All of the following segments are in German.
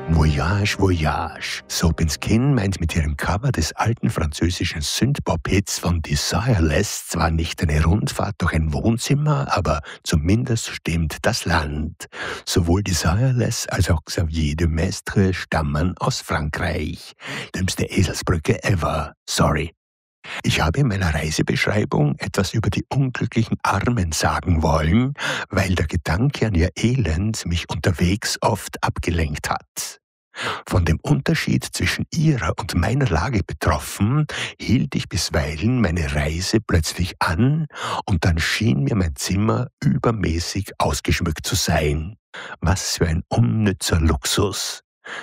Voyage, Voyage. Soap'n'Skin meint mit ihrem Cover des alten französischen Synthpop-Hits von Desireless zwar nicht eine Rundfahrt durch ein Wohnzimmer, aber zumindest stimmt das Land. Sowohl Desireless als auch Xavier de Maistre stammen aus Frankreich. Dümmste Eselsbrücke ever. Sorry. Ich habe in meiner Reisebeschreibung etwas über die unglücklichen Armen sagen wollen, weil der Gedanke an ihr Elend mich unterwegs oft abgelenkt hat. Von dem Unterschied zwischen ihrer und meiner Lage betroffen, hielt ich bisweilen meine Reise plötzlich an und dann schien mir mein Zimmer übermäßig ausgeschmückt zu sein. Was für ein unnützer Luxus!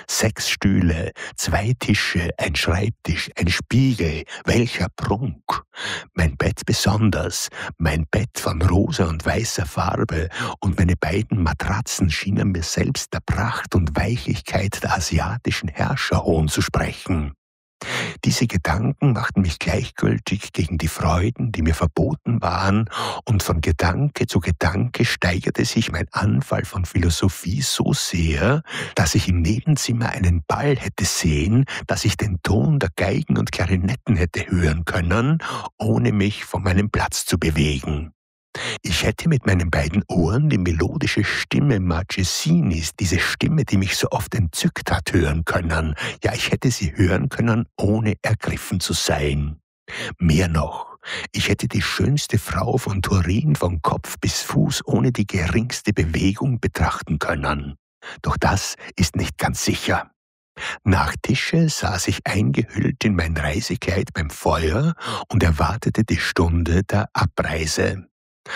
6 Stühle, 2 Tische, ein Schreibtisch, ein Spiegel, welcher Prunk! Mein Bett besonders, mein Bett von rosa und weißer Farbe und meine beiden Matratzen schienen mir selbst der Pracht und Weichlichkeit der asiatischen Herrscher Hohn zu sprechen. Diese Gedanken machten mich gleichgültig gegen die Freuden, die mir verboten waren, und von Gedanke zu Gedanke steigerte sich mein Anfall von Philosophie so sehr, dass ich im Nebenzimmer einen Ball hätte sehen, dass ich den Ton der Geigen und Klarinetten hätte hören können, ohne mich von meinem Platz zu bewegen. Ich hätte mit meinen beiden Ohren die melodische Stimme Marchesinis, diese Stimme, die mich so oft entzückt hat, hören können. Ja, ich hätte sie hören können, ohne ergriffen zu sein. Mehr noch, ich hätte die schönste Frau von Turin von Kopf bis Fuß ohne die geringste Bewegung betrachten können. Doch das ist nicht ganz sicher. Nach Tische saß ich eingehüllt in mein Reisekleid beim Feuer und erwartete die Stunde der Abreise.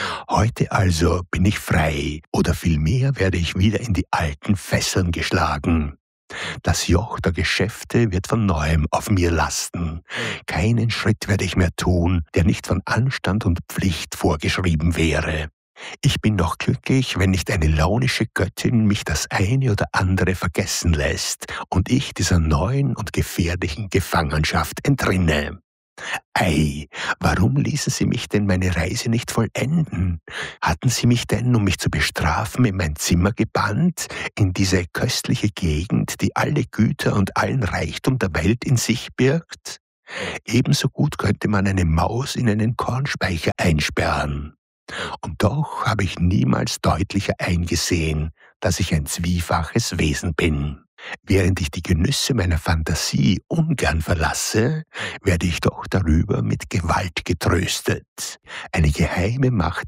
Heute also bin ich frei, oder vielmehr werde ich wieder in die alten Fesseln geschlagen. Das Joch der Geschäfte wird von neuem auf mir lasten. Keinen Schritt werde ich mehr tun, der nicht von Anstand und Pflicht vorgeschrieben wäre. Ich bin noch glücklich, wenn nicht eine launische Göttin mich das eine oder andere vergessen lässt und ich dieser neuen und gefährlichen Gefangenschaft entrinne. Ei, warum ließen Sie mich denn meine Reise nicht vollenden? Hatten Sie mich denn, um mich zu bestrafen, in mein Zimmer gebannt, in diese köstliche Gegend, die alle Güter und allen Reichtum der Welt in sich birgt? Ebenso gut könnte man eine Maus in einen Kornspeicher einsperren. Und doch habe ich niemals deutlicher eingesehen, dass ich ein zwiefaches Wesen bin. Während ich die Genüsse meiner Fantasie ungern verlasse, werde ich doch darüber mit Gewalt getröstet. Eine geheime Macht